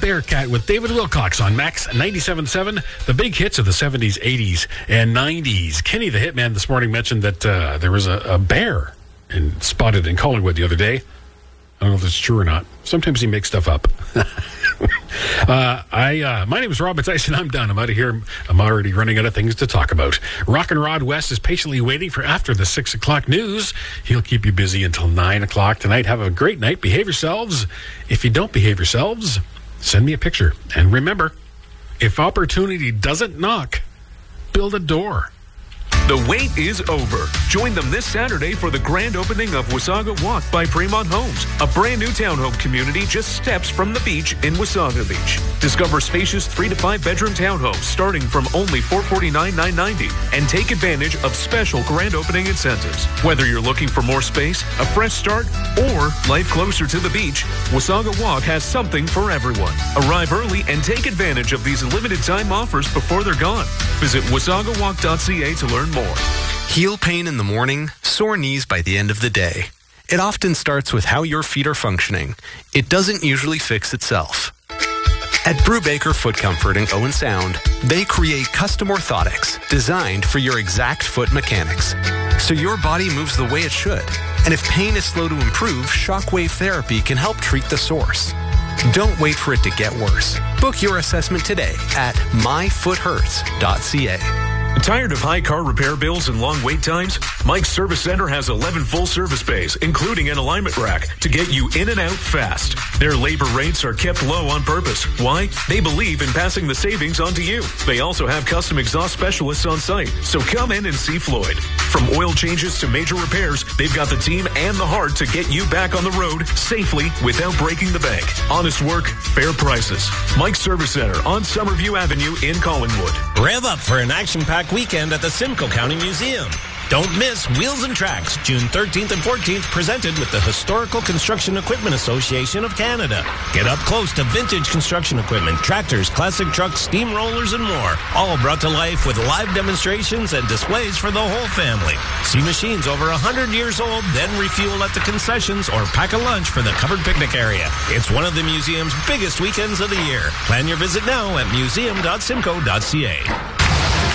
Bearcat with David Wilcox on Max 97.7, the big hits of the 70s, 80s, and 90s. Kenny the Hitman this morning mentioned that there was a bear spotted in Collingwood the other day. I don't know if it's true or not. Sometimes he makes stuff up. My name is Robert Tyson. I'm done. I'm out of here. I'm already running out of things to talk about. Rock and Rod West is patiently waiting for after the 6 o'clock news. He'll keep you busy until 9 o'clock tonight. Have a great night. Behave yourselves. If you don't behave yourselves, send me a picture. And remember, if opportunity doesn't knock, build a door. The wait is over. Join them this Saturday for the grand opening of Wasaga Walk by Fremont Homes, a brand new townhome community just steps from the beach in Wasaga Beach. Discover spacious 3 to 5 bedroom townhomes starting from only $449,990 and take advantage of special grand opening incentives. Whether you're looking for more space, a fresh start, or life closer to the beach, Wasaga Walk has something for everyone. Arrive early and take advantage of these limited time offers before they're gone. Visit wasagawalk.ca to learn more. Heel pain in the morning, sore knees by the end of the day. It often starts with how your feet are functioning. It doesn't usually fix itself. At Brubaker Foot Comfort and Owen Sound, they create custom orthotics designed for your exact foot mechanics, so your body moves the way it should. And if pain is slow to improve, shockwave therapy can help treat the source. Don't wait for it to get worse. Book your assessment today at myfoothurts.ca. Tired of high car repair bills and long wait times? Mike's Service Center has 11 full service bays, including an alignment rack, to get you in and out fast. Their labor rates are kept low on purpose. Why? They believe in passing the savings on to you. They also have custom exhaust specialists on site, so come in and see Floyd. From oil changes to major repairs, they've got the team and the heart to get you back on the road safely without breaking the bank. Honest work, fair prices. Mike's Service Center on Summerview Avenue in Collingwood. Rev up for an action-packed weekend at the Simcoe County Museum. Don't miss Wheels and Tracks, June 13th and 14th, presented with the Historical Construction Equipment Association of Canada. Get up close to vintage construction equipment, tractors, classic trucks, steamrollers, and more. All brought to life with live demonstrations and displays for the whole family. See machines over 100 years old, then refuel at the concessions or pack a lunch for the covered picnic area. It's one of the museum's biggest weekends of the year. Plan your visit now at museum.simcoe.ca.